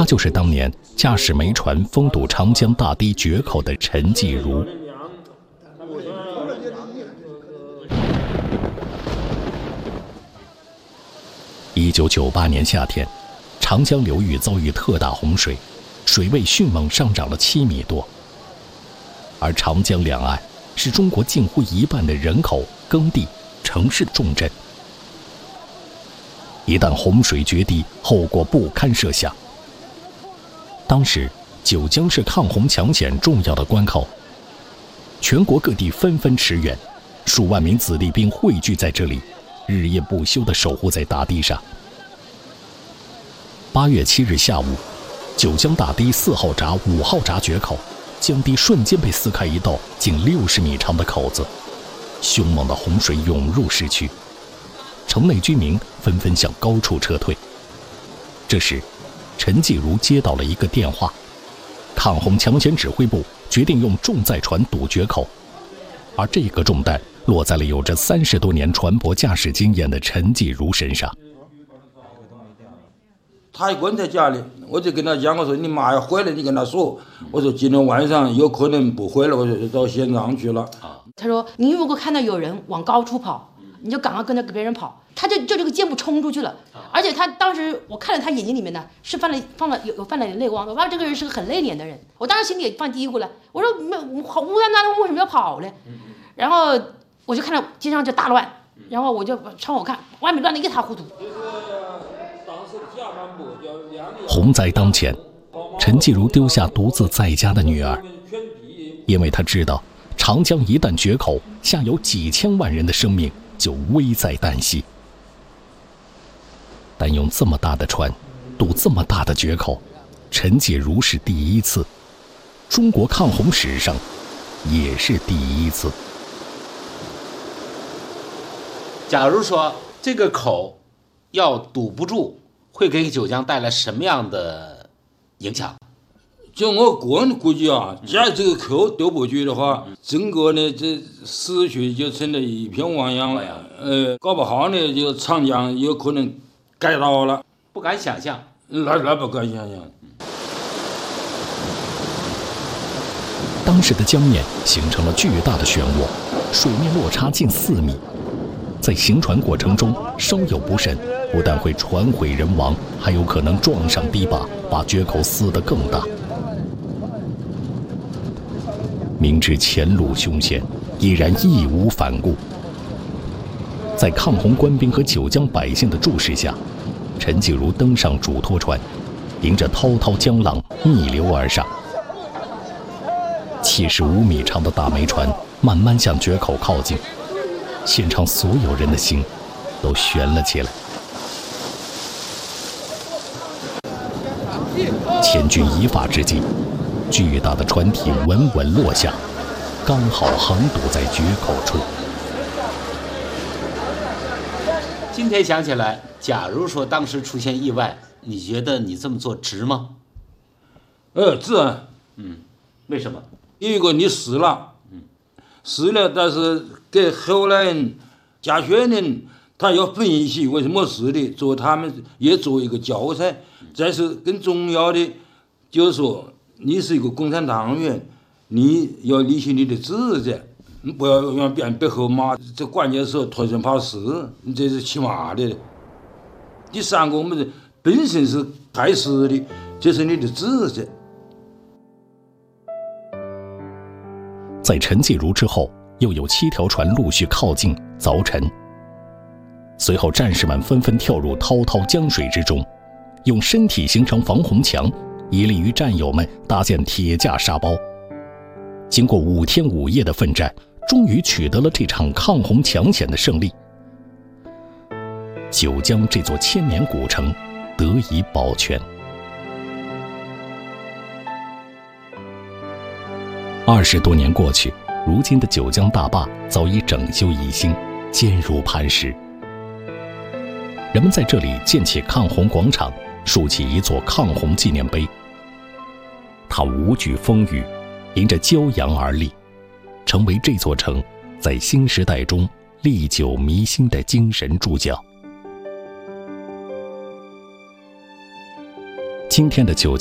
就是当年驾驶煤船封堵长江大堤决口的陈继儒。1998年夏天，长江流域遭遇特大洪水，水位迅猛上涨了7米多。而长江两岸是中国近乎一半的人口、耕地、城市重镇。一旦洪水决堤，后果不堪设想。当时，九江是抗洪抢险重要的关口，全国各地纷纷驰援，数万名子弟兵汇聚在这里，日夜不休地守护在大堤上。8月7日下午，九江大堤4号闸、5号闸决口，江堤瞬间被撕开一道近60米长的口子，凶猛的洪水涌入市区，城内居民纷纷向高处撤退。这时，陈继儒接到了一个电话，抗洪抢险指挥部决定用重载船堵决口，而这个重担落在了有着30多年船舶驾驶经验的陈继儒身上。 他一个人在家里，我就跟他讲，我说你妈要回来，你跟他说，我说今天晚上有可能不回来，我就到现场去了。 他说你如果看到有人往高处跑，你就赶快跟着别人跑。他就这个箭步冲出去了，而且他当时我看了他眼睛里面呢是泛了泪光，我发现这个人是个很内敛的人。我当时心里也放嘀咕了，我说没好乌泱泱的为什么要跑呢？然后我就看到街上就大乱，然后我就朝我看，外面乱得一塌糊涂。 洪灾当前，陈继儒丢下独自在家的女儿，因为他知道长江一旦决口，下游几千万人的生命就危在旦夕。但用这么大的船堵这么大的决口，陈继儒是第一次，中国抗洪史上也是第一次。 假如说这个口要堵不住，会给九江带来什么样的影响？ 就我个人估计啊，假如这个口堵不住的话，整个呢这市区就成了一片汪洋了。搞不好呢，就长江有可能改道了。 不敢想象， 那不敢想象。 当时的江面形成了巨大的漩涡，水面落差近4米。在行船过程中稍有不慎，不但会船毁人亡，还有可能撞上堤坝，把决口撕得更大。明知前路凶险，依然义无反顾。在抗洪官兵和九江百姓的注视下，陈继儒登上主拖船，迎着滔滔江浪逆流而上。75米长的大煤船慢慢向决口靠近，现场所有人的心都悬了起来。千钧一发之际，巨大的船体稳稳落下，刚好横堵在决口处。 今天想起来，假如说当时出现意外，你觉得你这么做值吗？ 值啊。 为什么？ 一个你死了，但是给后来人、家学人，他要分析为什么死的，做他们也做一个教材。再是更重要的，就是说你是一个共产党员，你要履行你的职责，你不要让别人背后骂，这关键时候脱身跑事，这是起码的。第三个，我们本身是害死的，这是你的职责。 在陈继儒之后，又有7条船陆续靠近凿沉。随后战士们纷纷跳入滔滔江水之中，用身体形成防洪墙，以利于战友们搭建铁架沙包。经过5天5夜的奋战，终于取得了这场抗洪抢险的胜利。九江这座千年古城得以保全。20多年过去，如今的九江大坝早已整修一新，坚如磐石。人们在这里建起抗洪广场，竖起一座抗洪纪念碑。它无惧风雨，迎着骄阳而立，成为这座城在新时代中历久弥新的精神注脚。今天的九